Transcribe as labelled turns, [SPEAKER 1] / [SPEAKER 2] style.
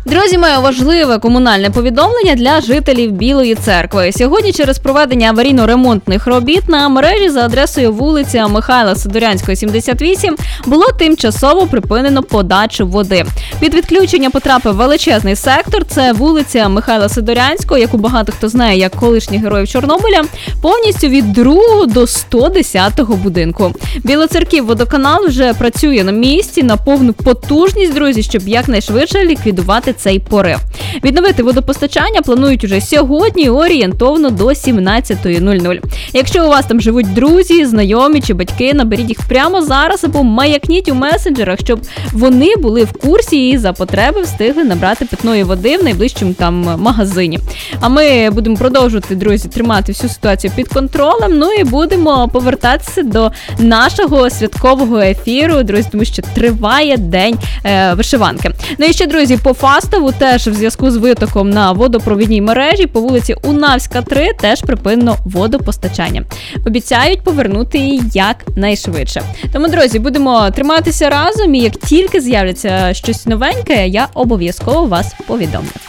[SPEAKER 1] Друзі, маю важливе комунальне повідомлення для жителів Білої Церкви. Сьогодні через проведення аварійно-ремонтних робіт на мережі за адресою вулиця Михайла Сидорянського, 78 було тимчасово припинено подачу води. Під відключення потрапив величезний сектор, це вулиця Михайла Сидорянського, яку багато хто знає як колишніх героїв Чорнобиля, повністю від 2 до 110-го будинку. Білоцерків водоканал вже працює на місці на повну потужність, друзі, щоб якнайшвидше ліквідувати цей порив. Відновити водопостачання планують уже сьогодні орієнтовно до 17:00. Якщо у вас там живуть друзі, знайомі чи батьки, наберіть їх прямо зараз або маякніть у месенджерах, щоб вони були в курсі і за потреби встигли набрати питної води в найближчому там магазині. А ми будемо продовжувати, друзі, тримати всю ситуацію під контролем, ну і будемо повертатися до нашого святкового ефіру, друзі, тому що триває день вишиванки. Ну і ще, друзі, по Фастову теж в зв'язку з витоком на водопровідній мережі по вулиці Унавська, 3 теж припинено водопостачання. Обіцяють повернути її якнайшвидше. Тому, друзі, будемо триматися разом і як тільки з'являться щось новеньке, я обов'язково вас повідомлю.